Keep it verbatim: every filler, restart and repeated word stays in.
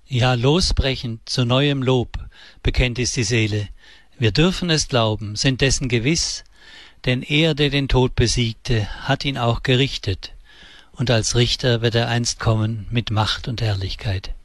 Ja, losbrechend zu neuem Lob, bekennt es die Seele. Wir dürfen es glauben, sind dessen gewiss, denn er, der den Tod besiegte, hat ihn auch gerichtet, und als Richter wird er einst kommen mit Macht und Herrlichkeit.